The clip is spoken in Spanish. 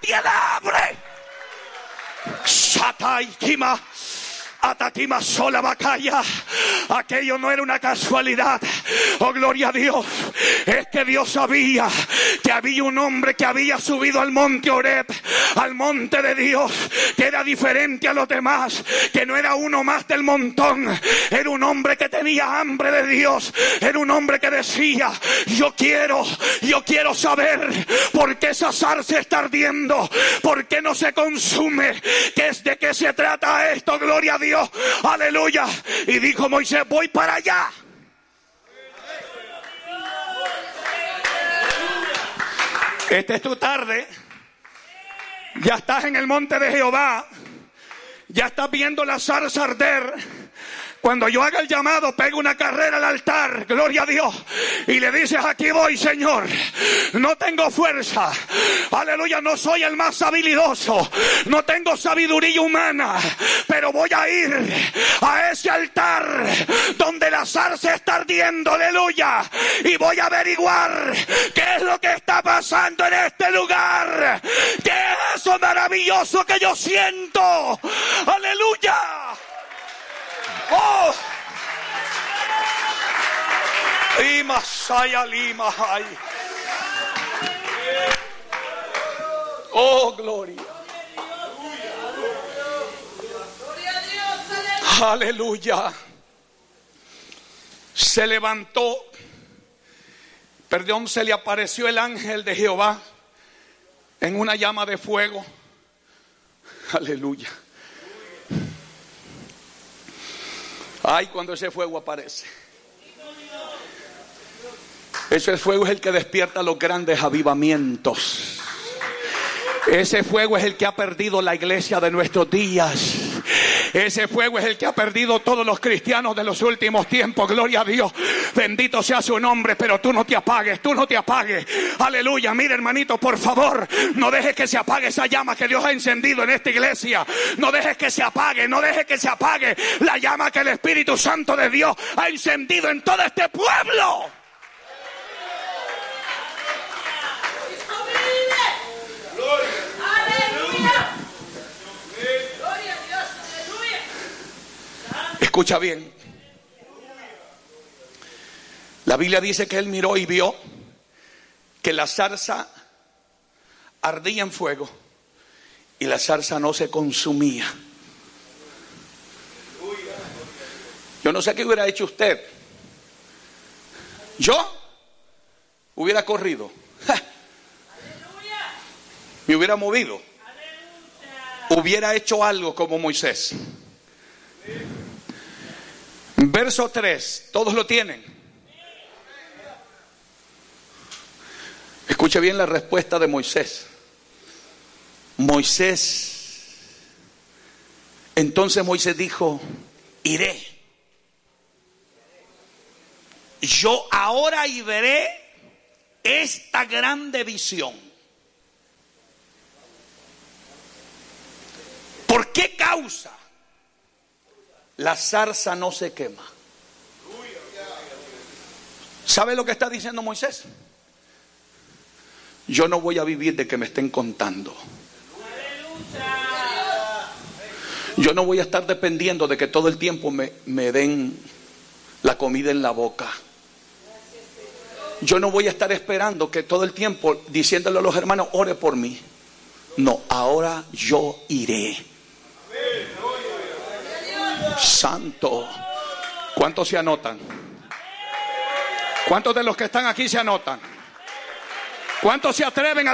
tiene hambre. Sataikima. Atatima sola bacaya. Aquello no era una casualidad. Oh, gloria a Dios. Es que Dios sabía que había un hombre que había subido al monte Horeb, al monte de Dios, que era diferente a los demás, que no era uno más del montón. Era un hombre que tenía hambre de Dios. Era un hombre que decía: yo quiero saber por qué esa zarza está ardiendo, por qué no se consume, ¿de qué se trata esto? Gloria a Dios. Aleluya. Y dijo Moisés: voy para allá. Esta es tu tarde. Ya estás en el monte de Jehová. Ya estás viendo la zarza arder. Cuando yo haga el llamado, pega una carrera al altar, gloria a Dios, y le dices: aquí voy, Señor. No tengo fuerza, aleluya, no soy el más habilidoso, no tengo sabiduría humana, pero voy a ir a ese altar donde la zarza está ardiendo, aleluya, y voy a averiguar qué es lo que está pasando en este lugar. ¿Qué es eso maravilloso que yo siento? Aleluya. ¡Oh! Lima, Saya, Lima, ay. ¡Oh, gloria! ¡Aleluya! Se levantó, se le apareció el ángel de Jehová en una llama de fuego. ¡Aleluya! Ay, cuando ese fuego aparece. Ese fuego es el que despierta los grandes avivamientos. Ese fuego es el que ha perdido la iglesia de nuestros días. Ese fuego es el que ha perdido todos los cristianos de los últimos tiempos. Gloria a Dios. Bendito sea su nombre. Pero tú no te apagues. Tú no te apagues. Aleluya. Mira, hermanito, por favor, no dejes que se apague esa llama que Dios ha encendido en esta iglesia. No dejes que se apague. No dejes que se apague la llama que el Espíritu Santo de Dios ha encendido en todo este pueblo. Escucha bien. La Biblia dice que él miró y vio que la zarza ardía en fuego y la zarza no se consumía. Yo no sé qué hubiera hecho usted. Yo hubiera corrido. Me hubiera movido. Hubiera hecho algo como Moisés. Verso 3, todos lo tienen. Escuche bien la respuesta de Moisés. Entonces Moisés dijo: iré. Yo ahora y veré esta grande visión. ¿Por qué causa la zarza no se quema? ¿Sabe lo que está diciendo Moisés? Yo no voy a vivir de que me estén contando. Yo no voy a estar dependiendo de que todo el tiempo me den la comida en la boca. Yo no voy a estar esperando que todo el tiempo diciéndole a los hermanos: ore por mí. No, ahora yo iré. Santo. ¿Cuántos se anotan? ¿Cuántos de los que están aquí se anotan? ¿Cuántos se atreven a